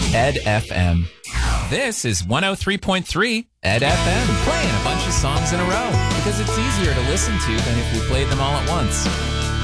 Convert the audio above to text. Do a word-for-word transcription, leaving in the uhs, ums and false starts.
Ed F M. This is one oh three point three Ed F M, playing a bunch of songs in a row because it's easier to listen to than if we played them all at once.